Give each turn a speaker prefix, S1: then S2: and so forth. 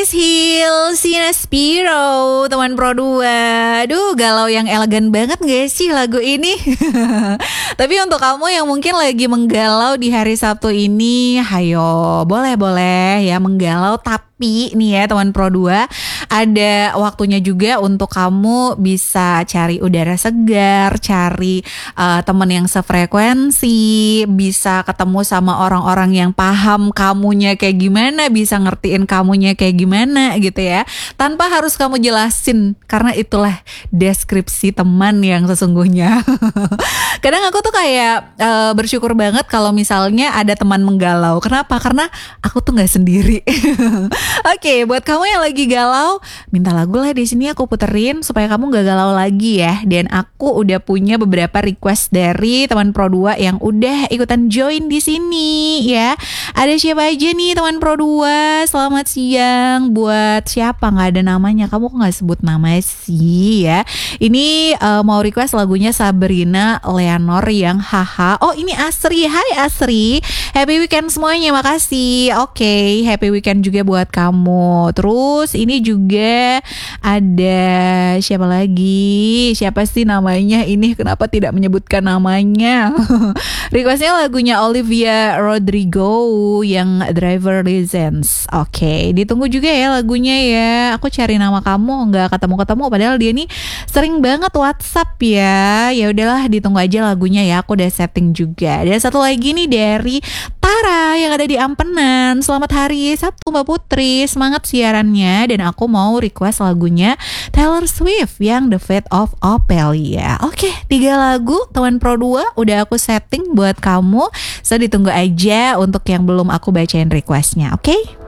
S1: Paris Hills Spiro, teman Pro 2. Aduh, galau yang elegan banget gak sih lagu ini? Tapi untuk kamu yang mungkin lagi menggalau di hari Sabtu ini, hayo, boleh-boleh ya menggalau. Tapi nih ya teman Pro 2, ada waktunya juga untuk kamu bisa cari udara segar, cari teman yang sefrekuensi, bisa ketemu sama orang-orang yang paham kamunya kayak gimana, bisa ngertiin kamunya kayak gimana gitu ya, tanpa harus kamu jelasin, karena itulah deskripsi teman yang sesungguhnya. Kadang aku tuh kayak bersyukur banget kalau misalnya ada teman menggalau. Kenapa? Karena aku tuh nggak sendiri. Oke, buat kamu yang lagi galau, minta lagu lah di sini aku puterin supaya kamu nggak galau lagi ya. Dan aku udah punya beberapa request dari teman Pro 2 yang udah ikutan join di sini ya. Ada siapa aja nih teman Pro 2? Selamat siang. Buat siapa nggak ada namanya? Kamu kok nggak sebut nama sih ya? Ini mau request lagunya Sabrina Leonor yang haha. Oh, ini Asri. Hai Asri. Happy weekend semuanya. Makasih. Oke, happy weekend juga buat kamu. Terus ini juga ada siapa lagi? Siapa sih namanya ini? Kenapa tidak menyebutkan namanya? Requestnya lagunya Olivia Rodrigo yang Driver License. Oke, ditunggu juga ya lagunya ya. Aku cari nama kamu nggak ketemu-ketemu, padahal dia nih sering banget WhatsApp ya. Ya udahlah, ditunggu aja lagunya ya. Aku udah setting juga. Ada satu lagi nih dari Tara yang ada di Ampenan. Selamat hari Sabtu Mbak Putri. Semangat siarannya. Dan aku mau request lagunya Taylor Swift yang The Fate of Ophelia. Oke, 3 lagu teman Pro 2 udah aku setting buat kamu. So ditunggu aja untuk yang belum aku bacain requestnya. Oke?